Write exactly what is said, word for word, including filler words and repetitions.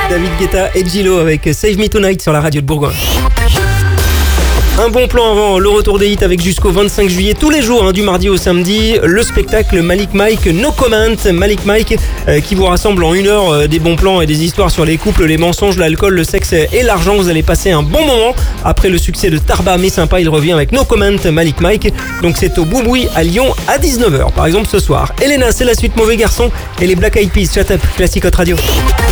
David Guetta et Gillo avec Save Me Tonight sur la radio de Bourgogne. Un bon plan avant le retour des hits avec jusqu'au vingt-cinq juillet, tous les jours, hein, du mardi au samedi, le spectacle Malik Mike, No Comment. Malik Mike euh, qui vous rassemble en une heure euh, des bons plans et des histoires sur les couples, les mensonges, l'alcool, le sexe et l'argent. Vous allez passer un bon moment. Après le succès de Tarba mais sympa, il revient avec No Comment, Malik Mike. Donc c'est au Bouboui à Lyon à dix-neuf heures par exemple ce soir. Elena, c'est la suite Mauvais Garçon et les Black Eyed Peas, Shut Up, Classic Hot Radio.